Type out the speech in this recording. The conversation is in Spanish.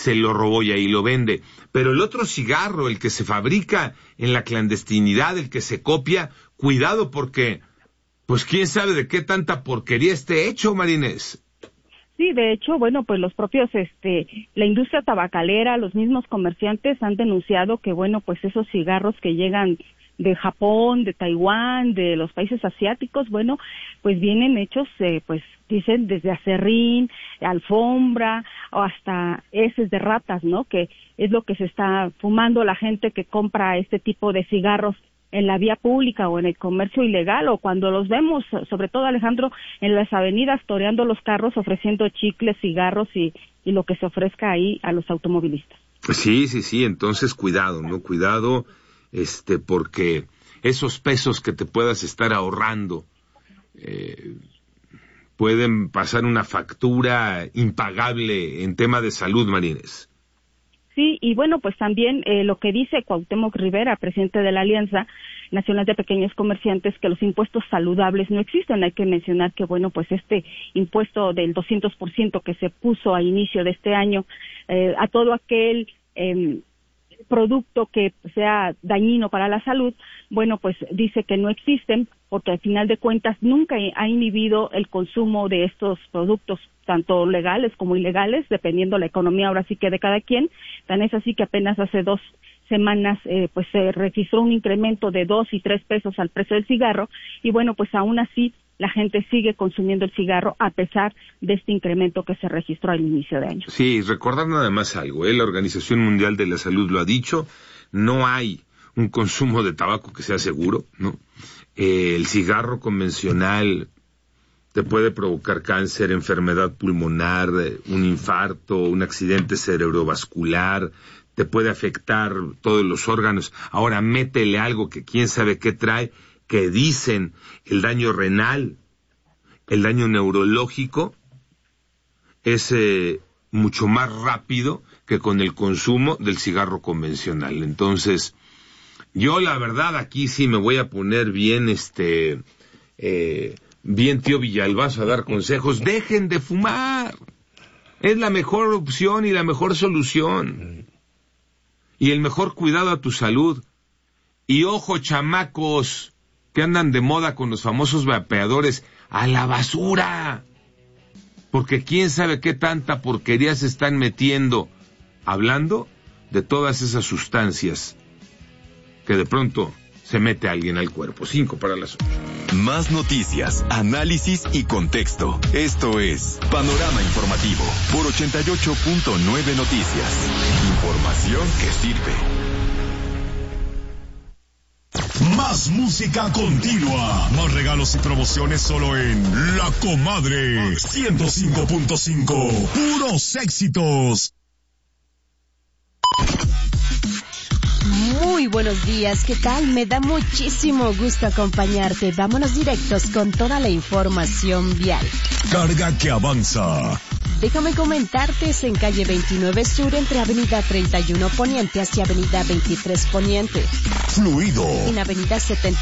se lo robó y ahí lo vende. Pero el otro cigarro, el que se fabrica en la clandestinidad, el que se copia, cuidado porque, pues quién sabe de qué tanta porquería esté hecho, Marinés. Sí, de hecho, bueno, pues los propios, la industria tabacalera, los mismos comerciantes han denunciado que, bueno, pues esos cigarros que llegan de Japón, de Taiwán, de los países asiáticos, bueno, pues vienen hechos, pues dicen desde aserrín, alfombra, o hasta heces de ratas, ¿no? Que es lo que se está fumando la gente que compra este tipo de cigarros en la vía pública o en el comercio ilegal, o cuando los vemos, sobre todo, Alejandro, en las avenidas toreando los carros, ofreciendo chicles, cigarros y lo que se ofrezca ahí a los automovilistas. Sí, entonces cuidado, ¿no? Cuidado, porque esos pesos que te puedas estar ahorrando pueden pasar una factura impagable en tema de salud, Marines. Sí, y bueno, pues también lo que dice Cuauhtémoc Rivera, presidente de la Alianza Nacional de Pequeños Comerciantes, que los impuestos saludables no existen. Hay que mencionar que, bueno, pues este impuesto del 200% que se puso a inicio de este año a todo aquel producto que sea dañino para la salud, bueno, pues dice que no existen, porque al final de cuentas nunca ha inhibido el consumo de estos productos, tanto legales como ilegales, dependiendo la economía ahora sí que de cada quien. Tan es así que apenas hace 2 semanas pues se registró un incremento de 2 y 3 pesos al precio del cigarro, y bueno, pues aún así la gente sigue consumiendo el cigarro a pesar de este incremento que se registró al inicio de año. Sí, recordar nada más algo, la Organización Mundial de la Salud lo ha dicho, no hay un consumo de tabaco que sea seguro, ¿no? El cigarro convencional te puede provocar cáncer, enfermedad pulmonar, un infarto, un accidente cerebrovascular, te puede afectar todos los órganos. Ahora métele algo que quién sabe qué trae, que dicen el daño renal, el daño neurológico, es mucho más rápido que con el consumo del cigarro convencional. Entonces, yo la verdad aquí sí me voy a poner bien, bien tío Villalbazo a dar consejos. Dejen de fumar. Es la mejor opción y la mejor solución. Y el mejor cuidado a tu salud. Y ojo, chamacos que andan de moda con los famosos vapeadores, a la basura. Porque quién sabe qué tanta porquería se están metiendo, hablando de todas esas sustancias que de pronto se mete alguien al cuerpo. 5:08. Más noticias, análisis y contexto. Esto es Panorama Informativo por 88.9 Noticias. Información que sirve. Más música continua. Más regalos y promociones solo en La Comadre 105.5. Puros éxitos. Muy buenos días, ¿qué tal? Me da muchísimo gusto acompañarte. Vámonos directos con toda la información vial. Carga que avanza. Déjame comentarte, es en calle 29 Sur, entre avenida 31 Poniente hacia avenida 23 Poniente. Fluido. En avenida 70